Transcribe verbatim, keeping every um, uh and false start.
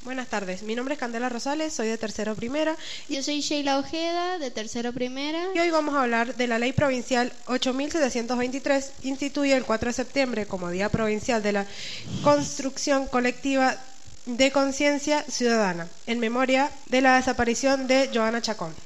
Buenas tardes, mi nombre es Candela Rosales, soy de tercero primera. Yo soy Sheila Ojeda, de tercero primera. Y hoy vamos a hablar de la Ley Provincial ocho mil setecientos veintitrés, instituye el cuatro de septiembre como Día Provincial de la Construcción Colectiva de Conciencia Ciudadana, en memoria de la desaparición de Joana Chacón.